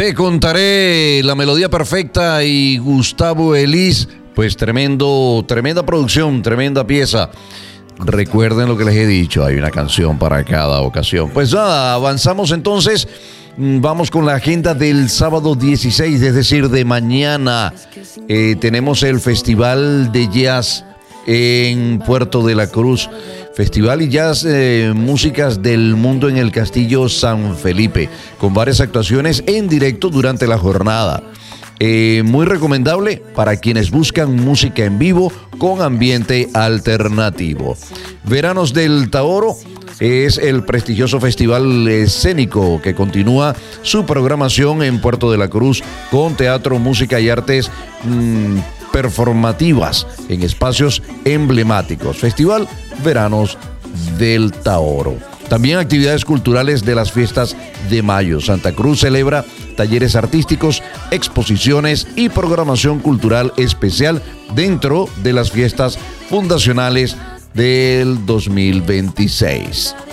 Te contaré, la melodía perfecta y Gustavo Elis, pues tremenda producción, tremenda pieza. Recuerden lo que les he dicho, hay una canción para cada ocasión. Pues nada, avanzamos entonces. Vamos con la agenda del sábado 16, es decir, de mañana. Tenemos el Festival de Jazz en Puerto de la Cruz. Festival y Jazz, músicas del mundo en el Castillo San Felipe, con varias actuaciones en directo durante la jornada. Muy recomendable para quienes buscan música en vivo con ambiente alternativo. Veranos del Taoro es el prestigioso festival escénico que continúa su programación en Puerto de la Cruz con teatro, música y artes performativas en espacios emblemáticos. Festival Veranos del Taoro. También actividades culturales de las fiestas de mayo. Santa Cruz celebra talleres artísticos, exposiciones y programación cultural especial dentro de las fiestas fundacionales del 2026.